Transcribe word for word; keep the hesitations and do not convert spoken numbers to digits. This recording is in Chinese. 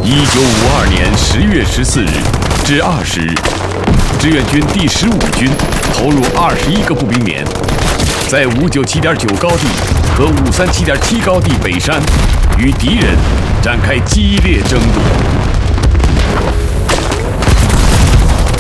一九五二年十月十四日至二十日，志愿军第十五军投入二十一个步兵连，在五九七点九高地和五三七点七高地北山，与敌人展开激烈争夺。